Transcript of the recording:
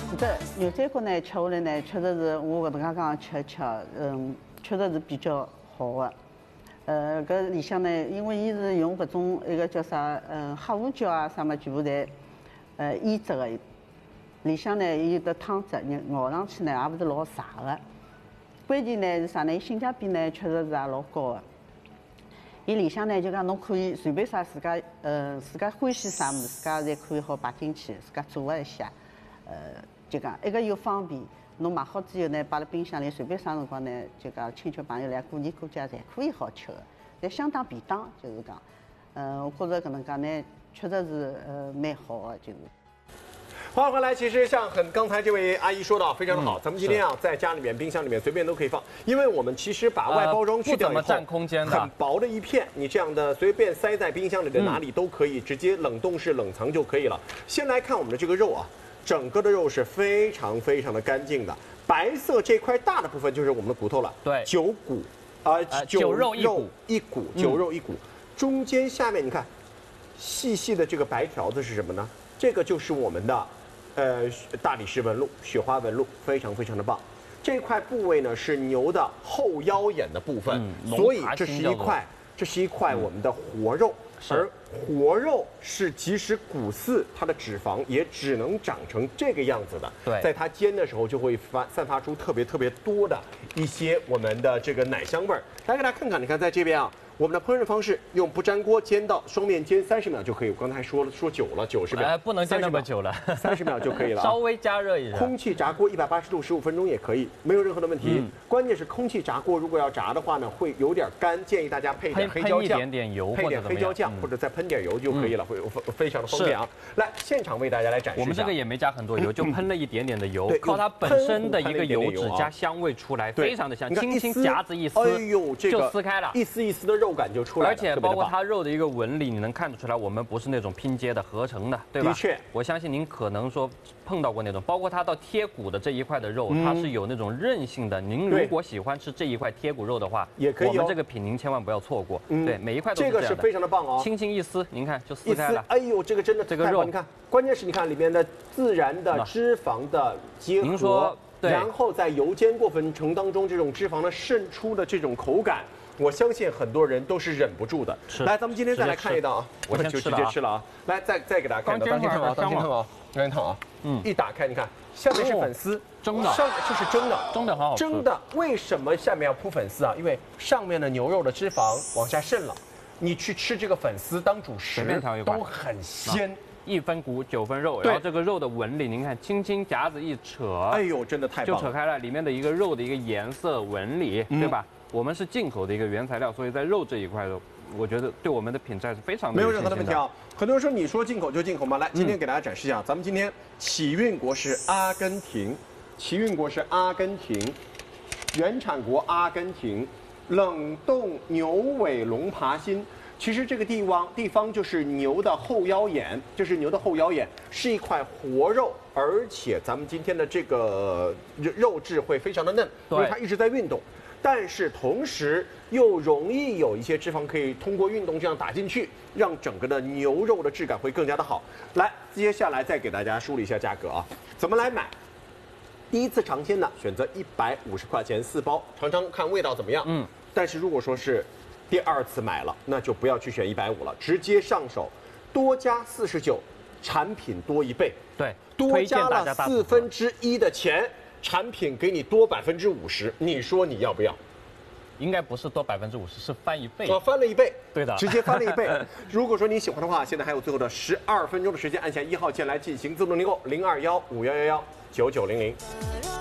这牛仔骨呢，吃下来呢，确实是我搿能介讲吃，确实是比较好的。搿里向呢，因为伊是用搿种一个叫啥，黑胡椒啊啥么，全部侪腌制的。里向呢有得汤汁，咬上去呢也勿是老柴的。关键呢是啥呢？性价比呢确实是也老高的。伊里向呢就讲侬可以随便啥自家欢喜啥物事，自家侪可以好摆进去，自家做一下。就讲一个又方便，侬买好之后呢，摆辣冰箱里，随便啥辰光呢，就讲亲戚朋友来过年过节侪可以好吃的，侪相当便当，就是讲，我觉着搿能介呢，确实是蛮好的，就是。 欢迎回来。其实像刚才这位阿姨说的非常的好，咱们今天啊在家里面、冰箱里面随便都可以放，因为我们其实把外包装去掉以后， 不怎么占空间的， 很薄的一片，你这样的随便塞在冰箱里的哪里都可以，直接冷冻室冷藏就可以了。先来看我们的这个肉啊，整个的肉是非常非常的干净的，白色这块大的部分就是我们的骨头了， 对， 九骨， 九肉一骨， 九肉一骨，中间下面你看细细的这个白条子是什么呢？这个就是我们的。大理石纹路、雪花纹路非常非常的棒。这块部位呢是牛的后腰眼的部分，所以这是一块我们的活肉。而活肉是即使骨饲它的脂肪也只能长成这个样子的。 对， 在它煎的时候就会散发出特别多的一些我们的这个奶香味儿。来给大家看看，你看在这边啊。我们的烹饪方式用不粘锅煎到双面煎30秒就可以。我刚才说久了90秒， 不能煎那么久了 ，30秒就可以了。 稍微加热一下。 空气炸锅180度15分钟也可以，没有任何的问题。关键是空气炸锅如果要炸的话呢，会有点干，建议大家配点黑椒酱， 一点油， 配点黑椒酱或者再喷点油就可以了，会非常的方便啊。来，现场为大家来展示一下。 我们这个也没加很多油，就喷了一点点的油，靠它本身的一个油脂加香味出来，非常的香，轻轻夹子一撕， 哎呦，这个就撕开了， 一丝一丝的肉感就出来了。 而且包括它肉的一个纹理，你能看得出来，我们不是那种拼接的合成的，对吧？ 的确， 我相信您可能说碰到过那种，包括它到贴骨的这一块的肉，它是有那种韧性的。您如果喜欢吃这一块贴骨肉的话， 也可以。 我们这个品您千万不要错过。对，每一块都是这个是非常的棒哦， 轻轻一撕，您看就撕开了。 哎呦，这个真的这个肉， 你看，关键是你看里面的自然的脂肪的结合， 您说对， 然后在油煎过程当中，这种脂肪的渗出的这种口感。我相信很多人都是忍不住的。来，咱们今天再来看一道啊，我就直接吃了啊。来，再给大家看，当心烫啊，当心烫啊，当心烫啊。一打开，你看下面是粉丝， 蒸的， 这是蒸的， 蒸的很好吃。 蒸的为什么下面要铺粉丝啊？因为上面的牛肉的脂肪往下渗了，你去吃这个粉丝当主食都很鲜。 1分骨9分肉，然后这个肉的纹理，您看，轻轻夹子一扯， 哎呦，真的太棒了， 就扯开了，里面的一个肉的一个颜色纹理，对吧？我们是进口的一个原材料，所以在肉这一块的，我觉得对我们的品质是非常没有任何的问题啊。很多人说你说进口就进口吗？来，今天给大家展示一下，咱们今天起运国是阿根廷，原产国阿根廷，冷冻牛尾龙爬心。其实这个地方就是牛的后腰眼，这是牛的后腰眼，是一块活肉，而且咱们今天的这个肉质会非常的嫩，因为它一直在运动。但是同时又容易有一些脂肪可以通过运动这样打进去，让整个的牛肉的质感会更加的好。来，接下来再给大家梳理一下价格啊，怎么来买？第一次尝鲜的选择150块钱4包，尝尝看味道怎么样。但是如果说是第2次买了，那就不要去选150了，直接上手，多加49，产品多1倍。 对， 多加了1/4的钱。产品给你多50%，你说你要不要？ 应该不是多50%，是翻1倍。 翻了1倍， 对的， 直接翻了1倍。如果说你喜欢的话，现在还有最后的12分钟的时间，按下1号键来进行自动订购，0215119900。